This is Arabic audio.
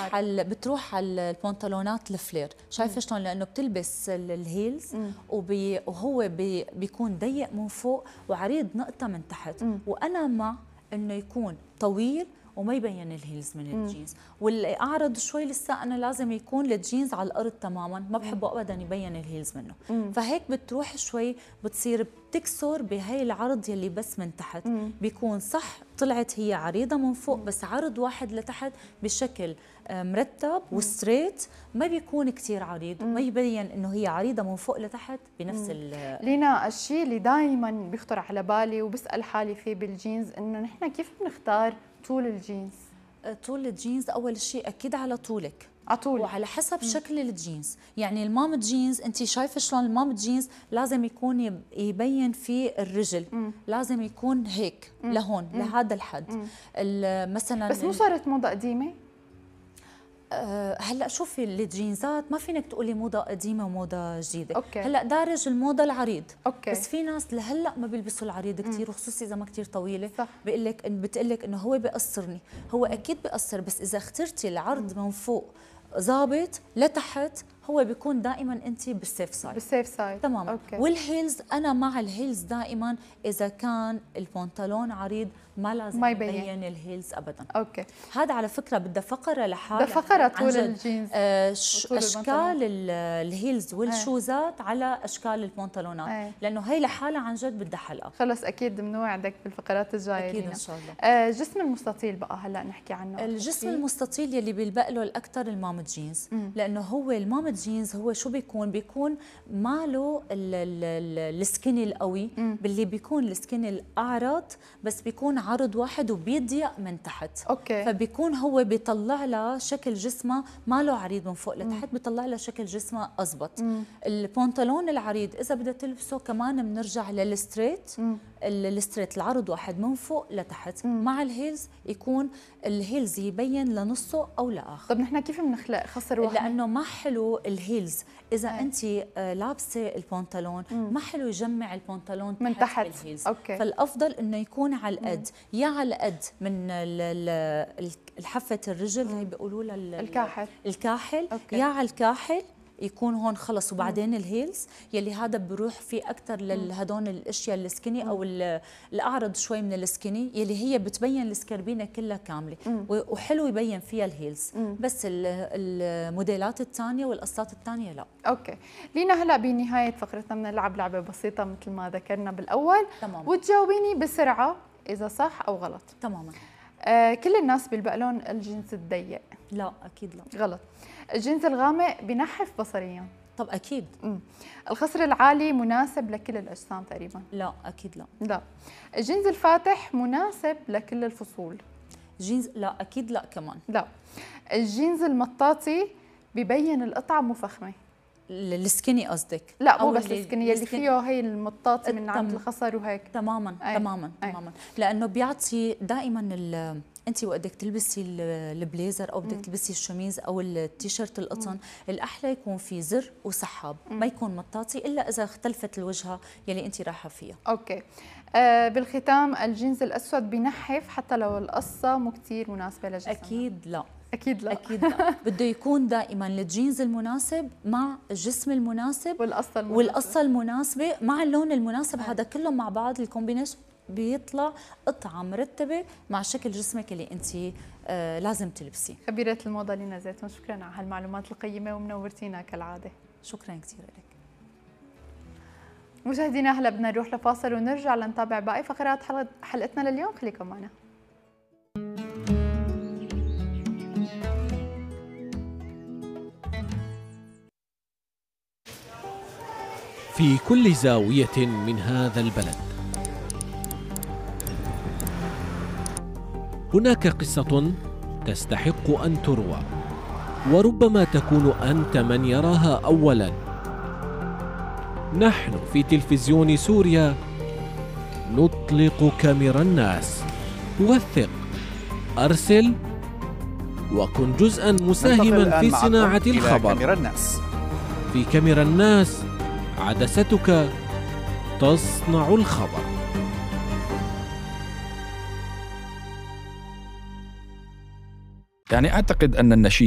بتروح على البنطلونات الفلير. شايفه شلون؟ لانه بتلبس الهيلز وهو بيكون ضيق من فوق وعريض نقطه من تحت. وانا مع انه يكون طويل وما يبين الهيلز من الجينز، واللي اعرض شوي لسه انا لازم يكون الجينز على الارض تماما، ما بحبه ابدا يبين الهيلز منه. فهيك بتروح شوي بتصير بتكسر بهي العرض يلي بس من تحت. بيكون صح طلعت هي عريضه من فوق بس عرض واحد لتحت بشكل مرتب وستريت، ما بيكون كثير عريض، ما يبين انه هي عريضه من فوق لتحت بنفس لينا الشيء اللي دائما بيخطر على بالي وبسال حالي فيه بالجينز انه نحن كيف بنختار طول الجينز؟ طول الجينز اول شيء اكيد على طولك، على طول وعلى حسب شكل الجينز. يعني المام جينز انت شايفه شلون المام جينز لازم يكون يبين فيه الرجل، لازم يكون هيك لهون لهذا الحد. مثلا بس مو صارت موضه قديمه؟ هلا شوفي الجينزات ما فينك تقولي موضه قديمه وموضه جديده. أوكي. هلا دارج الموضه العريض. أوكي. بس في ناس لهلا ما بيلبسوا العريض كثير، وخصوصي اذا ما كثير طويله. صح. بتقلك انه هو بيقصرني. هو اكيد بيقصر، بس اذا اخترتي العرض من فوق ظابط لتحت هو بيكون دائما انت بالسيف سايد. بالسيف سايد تماما. والهيلز انا مع الهيلز دائما، اذا كان البنطلون عريض ما لازم يبين الهيلز ابدا. اوكي. هذا على فكره بدها فقره لحالها، بدها فقره طول الجينز. اشكال الهيلز والشوزات على اشكال البنطلونات، لانه هي لحالها عن جد بدها حلقه. خلص اكيد بنوعدك بالفقرات الجايه. اكيد ان شاء الله. الجسم المستطيل بقى هلا نحكي عنه. الجسم المستطيل يلي بيلبق له الاكثر المام جينز، لانه هو المام جينز هو شو بيكون ماله السكيني القوي، باللي بيكون السكيني الاعرض بس بيكون عرض واحد وبيضيق من تحت. اوكي. فبيكون هو بيطلع لها شكل جسمها ماله عريض من فوق لتحت، بيطلع لها شكل جسمها اضبط. البنطلون العريض اذا بدها تلبسه كمان بنرجع للستريت، الستريت العرض واحد من فوق لتحت. مع الهيلز يكون الهيلز يبين لنصه او لاخر. طب نحن كيف بنخلق خصر وهمي؟ لانه ما حلو الهيلز اذا انت لابسه البنطلون، ما حلو يجمع البنطلون من تحت الهيلز. أوكي. فالافضل انه يكون على القد، يا على القد من الحفه الرجل هي بيقولوا لها الكاحل. أوكي. يا على الكاحل يكون هون خلص، وبعدين الهيلز يلي هذا بروح فيه اكثر لهدول الاشياء السكيني او الاعرض شوي من السكيني يلي هي بتبين السكربينه كلها كامله، وحلو يبين فيها الهيلز. بس الموديلات الثانيه والقصات الثانيه لا. اوكي. لينا هلا بنهايه فقرتنا بنلعب لعبه بسيطه مثل ما ذكرنا بالاول. تمام. وتجاوبيني بسرعه اذا صح او غلط. تماما. كل الناس بيلبق لهم الجينز الضيق. لا اكيد لا. غلط. الجينز الغامق بنحف بصريا. طب اكيد. الخصر العالي مناسب لكل الاجسام تقريبا. لا اكيد لا. لا. الجينز الفاتح مناسب لكل الفصول. جينز لا اكيد لا كمان. لا. الجينز المطاطي ببين القطعه مفخمه. السكيني قصدك؟ لا مو بس السكيني، اللي فيه هي المطاطي من عند الخصر وهيك. تماما. تماما. لانه بيعطي دائما انت وقتك تلبسي البليزر او بدك تلبسي الشميز او التيشيرت القطن، الاحلى يكون في زر وسحاب، ما يكون مطاطي الا اذا اختلفت الوجهه يلي انت رايحه فيها. اوكي. بالختام الجينز الاسود بنحف حتى لو القصه مو كثير مناسبه لجسمنا. اكيد لا. اكيد لا. اكيد لا. بده يكون دائما الجينز المناسب مع الجسم المناسب والقصه المناسبه مع اللون المناسب. هذا كله مع بعض الكومبينيشن بيطلع قطعه مرتبه مع شكل جسمك اللي انت لازم تلبسيه. خبيره الموضه لينا زيتون، شكرا على هالمعلومات القيمه ومنورتينا كالعاده. شكرا كثير لك. مشاهدينا هلا بدنا نروح لفاصل ونرجع لنتابع باقي فقرات حلقتنا لليوم، خليكم معنا. في كل زاوية من هذا البلد هناك قصة تستحق أن تروى، وربما تكون أنت من يراها أولاً. نحن في تلفزيون سوريا نطلق كاميرا الناس. وثق، أرسل، وكن جزءاً مساهماً في صناعة الخبر. في كاميرا الناس عدستك تصنع الخبر. يعني أعتقد أن النشيد